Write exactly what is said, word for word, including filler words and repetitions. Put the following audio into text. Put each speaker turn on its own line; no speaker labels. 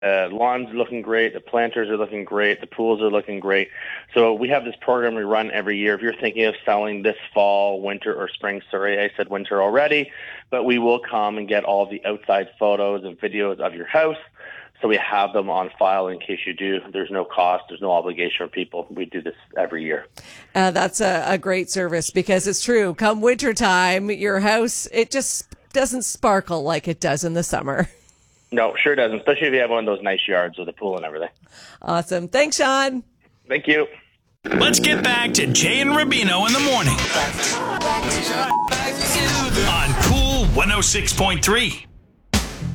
Uh, lawn's looking great. The planters are looking great. The pools are looking great. So we have this program we run every year. If you're thinking of selling this fall, winter, or spring, sorry, I said winter already, but we will come and get all the outside photos and videos of your house. So we have them on file in case you do. There's no cost. There's no obligation for people. We do this every year.
Uh, that's a, a great service because it's true. Come wintertime, your house, it just doesn't sparkle like it does in the summer.
No, sure doesn't, especially if you have one of those nice yards with a pool and everything.
Awesome. Thanks, Sean.
Thank you.
Let's get back to Jay and Rubino in the morning on Cool one oh six point three.